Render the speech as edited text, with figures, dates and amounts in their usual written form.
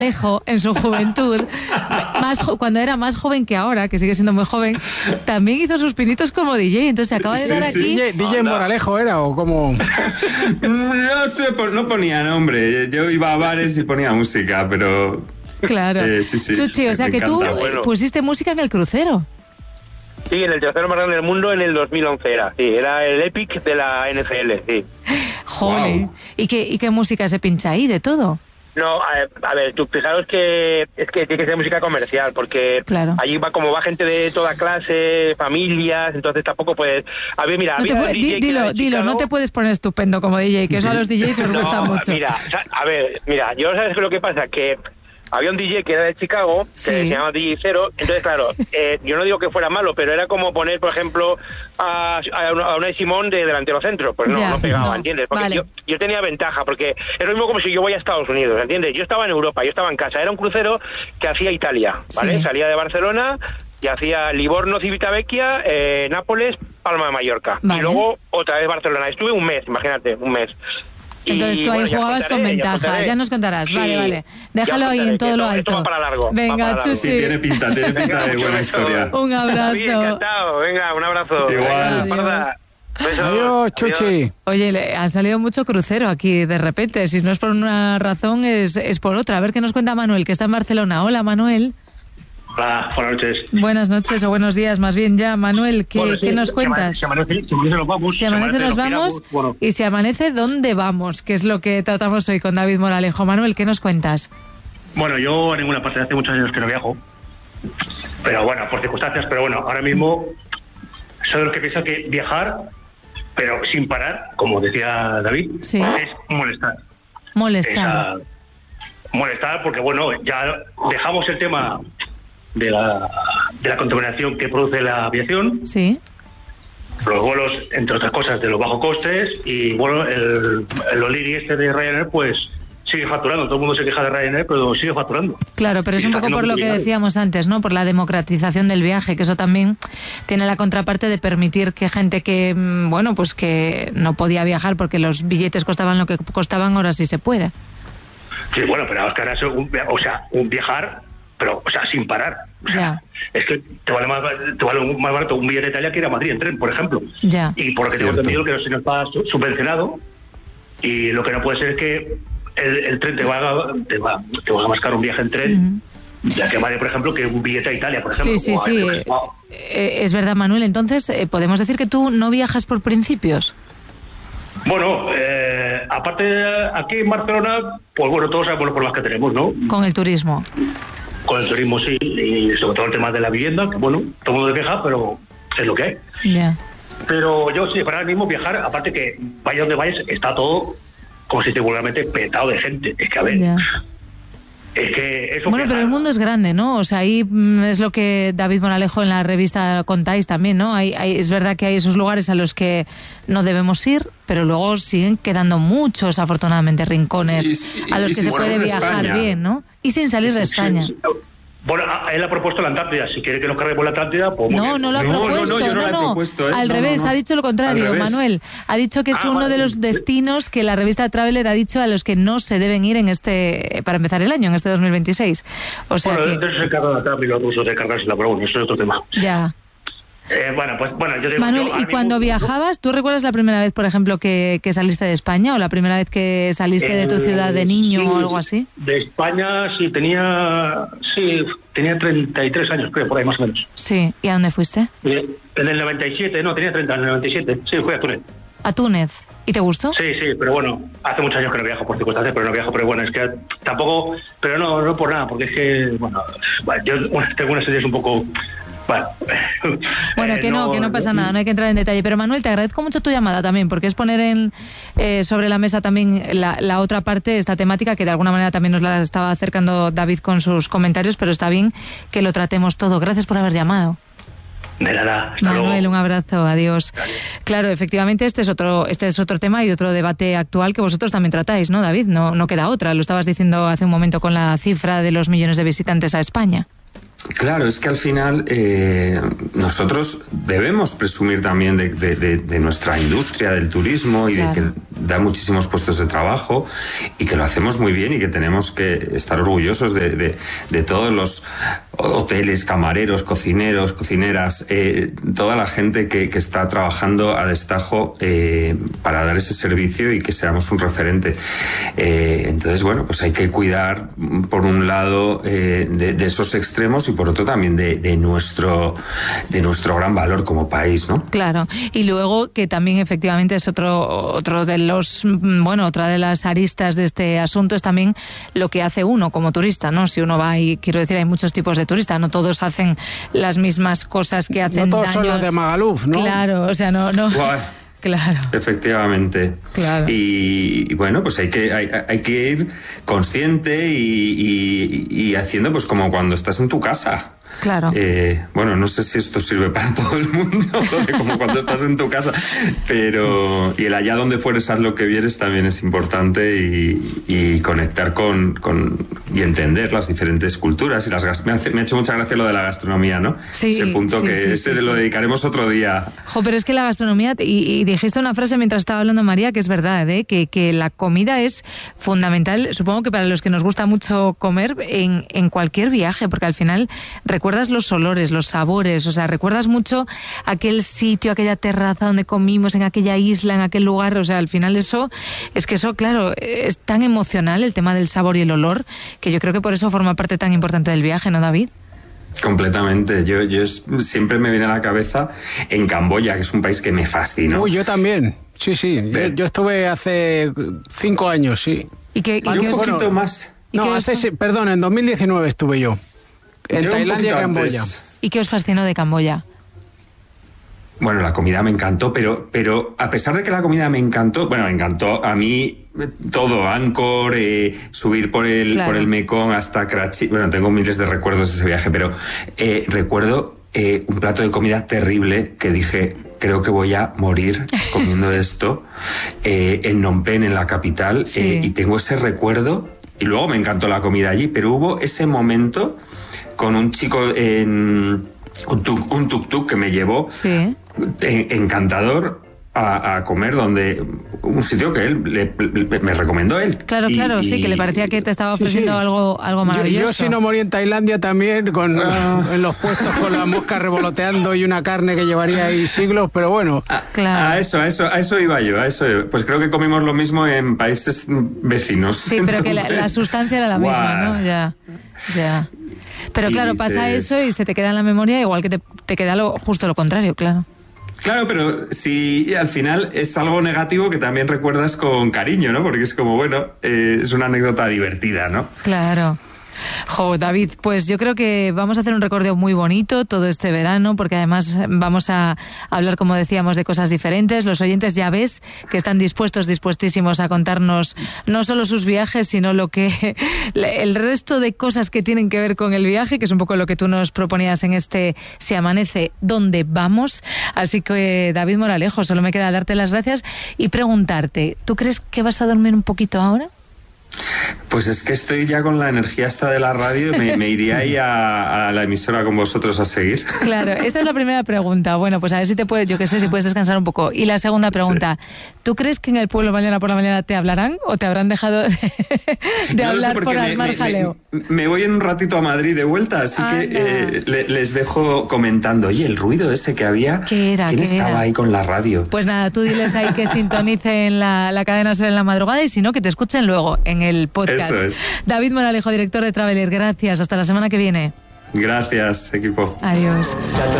Alejo, en su juventud, cuando era más joven que ahora, que sigue siendo muy joven, también hizo sus pinitos como DJ. Entonces se acaba de dar aquí. ¿DJ Moralejo era o cómo? No sé, no ponía nombre. Yo iba a bares y ponía música, pero... Claro. Sí, Chuchi, o sea que tú pusiste música en el crucero. Sí, en el tercero más grande del mundo en el 2011 era el Epic de la NFL, sí. Joder. Wow. ¿Y qué música se pincha ahí? ¿De todo? No, a ver, tú fijaros que es que tiene que ser música comercial, porque claro, allí va gente de toda clase, familias, entonces tampoco puedes... A ver, mira... Dilo, no te puedes poner estupendo como DJ, que eso a los DJs les gusta mucho. Mira, yo ¿sabes lo que pasa? Que había un DJ que era de Chicago, que se llamaba DJ Zero, entonces claro, yo no digo que fuera malo, pero era como poner, por ejemplo, a Unai Simón de delantero centro, pues no pegaba, ¿entiendes? Porque yo tenía ventaja, porque es lo mismo como si yo voy a Estados Unidos, ¿entiendes? Yo estaba en Europa, yo estaba en casa, era un crucero que hacía Italia, ¿vale? Sí. Salía de Barcelona y hacía Livorno, Civitavecchia, Nápoles, Palma de Mallorca, y luego otra vez Barcelona. Estuve un mes, imagínate, un mes. Entonces tú ahí jugabas con ventaja, ya nos contarás. Sí, vale. Déjalo ahí en todo lo alto. Esto va para largo. Venga, Chuchi. Sí, tiene pinta de buena historia. Un abrazo. Bien, encantado. Venga, un abrazo. Igual. Adiós, Chuchi. Oye, le ha salido mucho crucero aquí de repente. Si no es por una razón, es por otra. A ver qué nos cuenta Manuel, que está en Barcelona. Hola, Manuel. Hola, buenas noches. Buenas noches o buenos días, más bien ya. Manuel, ¿qué nos cuentas? Si amanece nos vamos. Si amanece nos vamos, bueno. Y si amanece, ¿dónde vamos? Que es lo que tratamos hoy con David Moralejo. Manuel, ¿qué nos cuentas? Bueno, yo a ninguna parte, hace muchos años que no viajo. Pero bueno, por circunstancias, pero bueno, ahora mismo soy de los que piensa que viajar, pero sin parar, como decía David, es molestar. Molestar porque, bueno, ya dejamos el tema de la contaminación que produce la aviación, los vuelos, entre otras cosas, de los bajos costes, y bueno, el O'Leary de Ryanair pues sigue facturando. Todo el mundo se queja de Ryanair, pero sigue facturando. Claro, pero es un poco por lo que decíamos antes, ¿no? Por la democratización del viaje, que eso también tiene la contraparte de permitir que gente que, bueno, pues que no podía viajar porque los billetes costaban lo que costaban, ahora sí se puede. Sí, bueno, pero es que ahora es un viajar, pero, sin parar. Es que te vale más barato un billete de Italia que ir a Madrid en tren, por ejemplo. Y por lo que tengo entendido que se nos está subvencionado, y lo que no puede ser es que el tren te va a más caro un viaje en tren, ya que vale, por ejemplo, que un billete a Italia, por ejemplo. Sí. Es verdad, Manuel. Entonces, ¿podemos decir que tú no viajas por principios? Bueno, aparte aquí en Barcelona, pues bueno, todos sabemos los problemas que tenemos, ¿no? Con el turismo. Con el turismo, sí, y sobre todo el tema de la vivienda, que bueno, todo el mundo se queja, pero es lo que hay. Pero yo, sí, para ahora mismo viajar, aparte que vaya donde vayas, está todo, como si te vulgarmente, petado de gente. Es que, a ver, es que eso... Bueno, pero el mundo es grande, ¿no? O sea, ahí es lo que David Moralejo en la revista contáis también, ¿no? Es verdad que hay esos lugares a los que no debemos ir, pero luego siguen quedando muchos, afortunadamente, rincones a los que se puede viajar bien, ¿no? Y sin salir de España. Bueno, él ha propuesto la Antártida. Si quiere que nos carguemos la Antártida, pues... No lo ha propuesto. Yo no lo he propuesto. Al revés, ha dicho lo contrario, Manuel. Ha dicho que es uno de los destinos que la revista Traveler ha dicho a los que no se deben ir para empezar el año, en este 2026. O sea de eso se encarga la Traveler, los rusos de cargársela, pero bueno, eso es otro tema. Yo digo, Manuel, ¿y cuando viajabas, tú recuerdas la primera vez, por ejemplo, que saliste de España, o la primera vez que saliste de tu ciudad de niño o algo así? De España tenía 33 años, creo, por ahí más o menos. Sí, ¿y a dónde fuiste? En el 97, no, tenía 30, en el 97, sí, fui a Túnez. ¿A Túnez? ¿Y te gustó? Sí, pero bueno, hace muchos años que no viajo por circunstancias, pero bueno, es que tampoco, pero no por nada, porque es que, bueno, yo tengo unas ideas un poco... Bueno, que no pasa nada, no hay que entrar en detalle. Pero Manuel, te agradezco mucho tu llamada también, porque es poner sobre la mesa también la otra parte, esta temática, que de alguna manera también nos la estaba acercando David con sus comentarios, pero está bien que lo tratemos todo. Gracias por haber llamado. De nada. Manuel, un abrazo, adiós. Claro, efectivamente, este es otro tema y otro debate actual que vosotros también tratáis, ¿no, David? No queda otra, lo estabas diciendo hace un momento con la cifra de los millones de visitantes a España. Claro, es que al final nosotros debemos presumir también de nuestra industria del turismo y de que da muchísimos puestos de trabajo y que lo hacemos muy bien y que tenemos que estar orgullosos de todos los hoteles, camareros, cocineros, cocineras, toda la gente que está trabajando a destajo para dar ese servicio y que seamos un referente. Entonces, bueno, pues hay que cuidar, por un lado, de esos extremos y por otro también de nuestro gran valor como país, ¿no? Claro, y luego que también efectivamente es otro de los, bueno, otra de las aristas de este asunto es también lo que hace uno como turista, ¿no? Si uno va, y quiero decir, hay muchos tipos de turistas, no todos hacen las mismas cosas que hacen no todos daño. Son los de Magaluf, ¿no? Claro, o sea, no. Claro. Efectivamente. Claro. Y bueno, pues hay que ir consciente y haciendo pues como cuando estás en tu casa. Claro. Bueno, no sé si esto sirve para todo el mundo, como cuando estás en tu casa, pero y el allá donde fueres, haz lo que vieres también es importante y conectar con y entender las diferentes culturas. Y me ha hecho mucha gracia lo de la gastronomía, ¿no? Sí, ese punto lo dedicaremos otro día. Pero es que la gastronomía, y dijiste una frase mientras estaba hablando María, que es verdad, que la comida es fundamental, supongo que para los que nos gusta mucho comer en cualquier viaje, porque al final recuerdas los olores, los sabores, o sea, recuerdas mucho aquel sitio, aquella terraza donde comimos, en aquella isla, en aquel lugar, o sea, al final eso, claro, es tan emocional el tema del sabor y el olor, que yo creo que por eso forma parte tan importante del viaje, ¿no, David? Completamente. Yo siempre me viene a la cabeza en Camboya, que es un país que me fascina. Uy, yo también. Sí. Yo estuve hace 5 años, sí. ¿Y un poquito más? No, en 2019 estuve yo. En Tailandia, Camboya. ¿Y qué os fascinó de Camboya? Bueno, la comida me encantó, pero a pesar de que la comida me encantó a mí todo, Angkor, subir por el Mekong hasta Karachi. Bueno, tengo miles de recuerdos de ese viaje, pero recuerdo un plato de comida terrible que dije, creo que voy a morir comiendo esto, en Phnom Penh, en la capital, y tengo ese recuerdo. Y luego me encantó la comida allí, pero hubo ese momento con un chico en un tuk-tuk que me llevó, encantador, a comer un sitio que él me recomendó él. Claro, que le parecía que te estaba ofreciendo algo maravilloso. Yo si no morí en Tailandia también, en los puestos con la mosca revoloteando y una carne que llevaría ahí siglos, pero bueno. A eso iba yo, pues creo que comimos lo mismo en países vecinos. Sí, pero que la sustancia era la misma, ¿no? Ya. Pero claro, pasa eso y se te queda en la memoria, igual que te queda justo lo contrario, claro. Claro, pero si al final es algo negativo que también recuerdas con cariño, ¿no? Porque es como, bueno, es una anécdota divertida, ¿no? Claro. David, pues yo creo que vamos a hacer un recorrido muy bonito todo este verano, porque además vamos a hablar, como decíamos, de cosas diferentes. Los oyentes ya ves que están dispuestísimos a contarnos no solo sus viajes, sino el resto de cosas que tienen que ver con el viaje, que es un poco lo que tú nos proponías en este Si Amanece, ¿dónde vamos? Así que, David Moralejo, solo me queda darte las gracias y preguntarte, ¿tú crees que vas a dormir un poquito ahora? Pues es que estoy ya con la energía esta de la radio, me iría ahí a la emisora con vosotros a seguir. Claro, esa es la primera pregunta. Bueno, pues a ver si si puedes descansar un poco. Y la segunda pregunta, ¿tú crees que en el pueblo mañana por la mañana te hablarán o te habrán dejado de hablar por armar jaleo? Me voy en un ratito a Madrid de vuelta, así que les dejo comentando, oye, el ruido ese que había, ¿quién estaba ahí con la radio? Pues nada, tú diles ahí que sintonicen la cadena SER en la madrugada y si no, que te escuchen luego en el podcast. Eso es. David Moralejo, director de Traveler, gracias. Hasta la semana que viene. Gracias, equipo. Adiós.